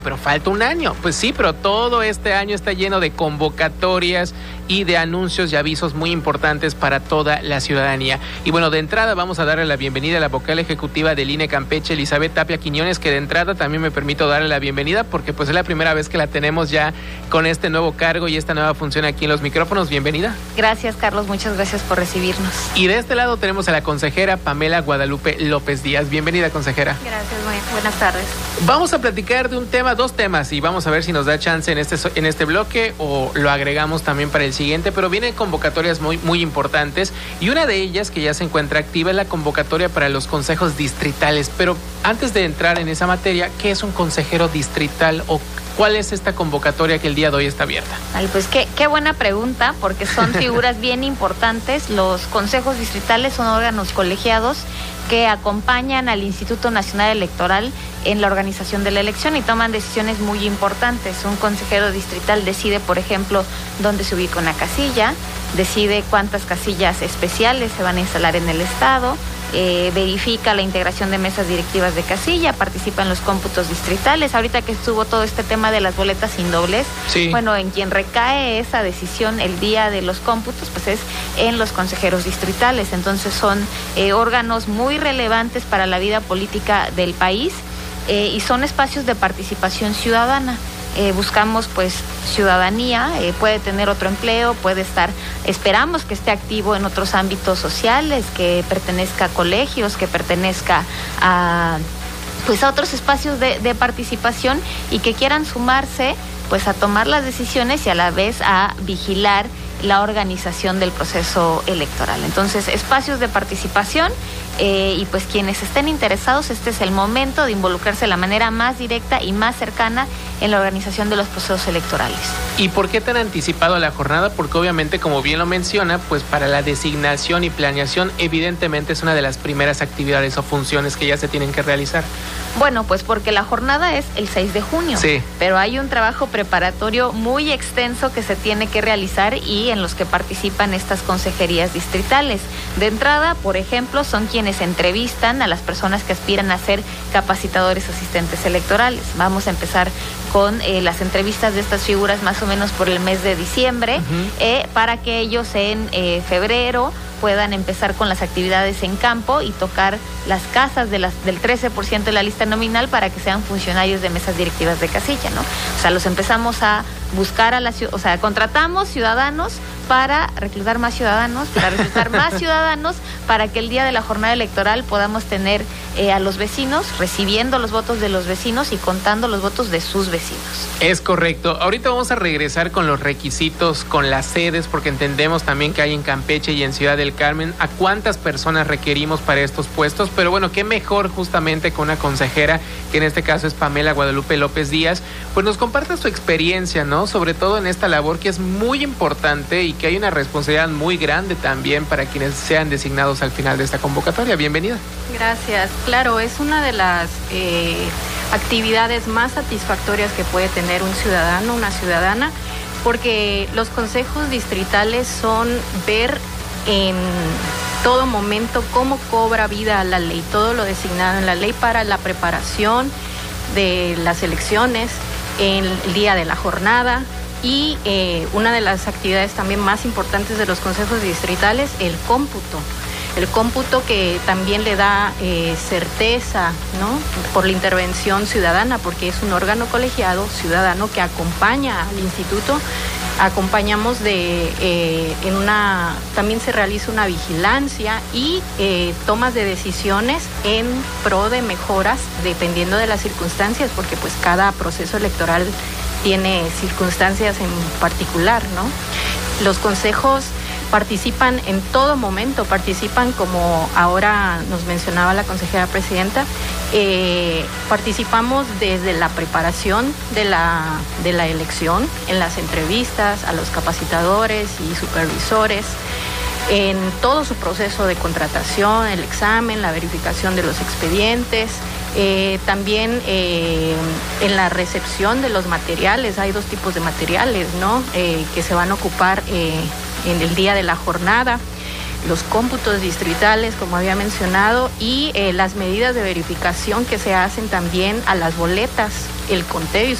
Pero falta un año. Pues sí, pero todo este año está lleno de convocatorias y de anuncios y avisos muy importantes para toda la ciudadanía. Y bueno, de entrada vamos a darle la bienvenida a la vocal ejecutiva del INE Campeche, Elizabeth Tapia Quiñones, que de entrada también me permito darle la bienvenida porque pues es la primera vez que la tenemos ya con este nuevo cargo y esta nueva función aquí en los micrófonos. Bienvenida. Gracias, Carlos. Muchas gracias por recibirnos. Y de este lado tenemos a la consejera Pamela Guadalupe López Díaz. Bienvenida, consejera. Gracias, buenas tardes. Vamos a platicar de un tema, dos temas, y vamos a ver si nos da chance en este bloque o lo agregamos también para el siguiente, pero vienen convocatorias muy importantes y una de ellas que ya se encuentra activa es la convocatoria para los consejos distritales. Pero antes de entrar en esa materia, ¿qué es un consejero distrital o cuál es esta convocatoria que el día de hoy está abierta? Ay, pues qué buena pregunta, porque son figuras bien importantes. Los consejos distritales son órganos colegiados que acompañan al Instituto Nacional Electoral en la organización de la elección y toman decisiones muy importantes. Un consejero distrital decide, por ejemplo, dónde se ubica una casilla, decide cuántas casillas especiales se van a instalar en el estado, verifica la integración de mesas directivas de casilla, participa en los cómputos distritales. Ahorita que estuvo todo este tema de las boletas sin doblez, sí. Bueno, en quien recae esa decisión el día de los cómputos, pues es en los consejeros distritales. Entonces son órganos muy relevantes para la vida política del país y son espacios de participación ciudadana. Buscamos pues ciudadanía, puede tener otro empleo, puede estar, esperamos que esté activo en otros ámbitos sociales, que pertenezca a colegios, que pertenezca a otros espacios de participación y que quieran sumarse pues a tomar las decisiones y a la vez a vigilar la organización del proceso electoral. Entonces, espacios de participación y pues quienes estén interesados, este es el momento de involucrarse de la manera más directa y más cercana en la organización de los procesos electorales. ¿Y por qué tan anticipado la jornada? Porque obviamente, como bien lo menciona, pues para la designación y planeación, evidentemente es una de las primeras actividades o funciones que ya se tienen que realizar. Bueno, pues porque la jornada es el 6 de junio, sí. Pero hay un trabajo preparatorio muy extenso que se tiene que realizar y en los que participan estas consejerías distritales. De entrada, por ejemplo, son quienes entrevistan a las personas que aspiran a ser capacitadores asistentes electorales. Vamos a empezar con las entrevistas de estas figuras más o menos por el mes de diciembre, para que ellos en febrero puedan empezar con las actividades en campo y tocar las casas del 13% de la lista nominal para que sean funcionarios de mesas directivas de casilla, ¿no? O sea, los empezamos a buscar contratamos ciudadanos para reclutar más ciudadanos, para que el día de la jornada electoral podamos tener a los vecinos, recibiendo los votos de los vecinos y contando los votos de sus vecinos. Es correcto. Ahorita vamos a regresar con los requisitos, con las sedes, porque entendemos también que hay en Campeche y en Ciudad del Carmen a cuántas personas requerimos para estos puestos, pero bueno, qué mejor justamente con una consejera, que en este caso es Pamela Guadalupe López Díaz, pues nos comparta su experiencia, ¿no? Sobre todo en esta labor que es muy importante y que hay una responsabilidad muy grande también para quienes sean designados al final de esta convocatoria. Bienvenida. Gracias. Claro, es una de las actividades más satisfactorias que puede tener un ciudadano, una ciudadana, porque los consejos distritales son ver en todo momento cómo cobra vida la ley, todo lo designado en la ley para la preparación de las elecciones, en el día de la jornada y una de las actividades también más importantes de los consejos distritales, el cómputo que también le da certeza, ¿no? Por la intervención ciudadana, porque es un órgano colegiado ciudadano que acompaña al instituto. Acompañamos también se realiza una vigilancia y tomas de decisiones en pro de mejoras dependiendo de las circunstancias, porque pues cada proceso electoral tiene circunstancias en particular, ¿no? Los consejos participan en todo momento, participan como ahora nos mencionaba la consejera presidenta, participamos desde la preparación de la elección, en las entrevistas a los capacitadores y supervisores, en todo su proceso de contratación, el examen, la verificación de los expedientes, también en la recepción de los materiales. Hay dos tipos de materiales, ¿no? Que se van a ocupar en el día de la jornada. los cómputos distritales, como había mencionado, y las medidas de verificación que se hacen también a las boletas el conteo y